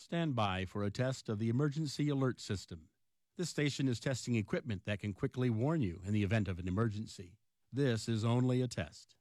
Stand by for a test of the emergency alert system. This station is testing equipment that can quickly warn you in the event of an emergency. This is only a test.